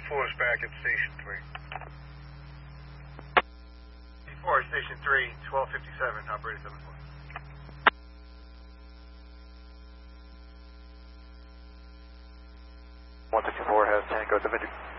is back at Station 3. T4, Station 3, 1257, operator 74. One 64 has Tango Dimitri.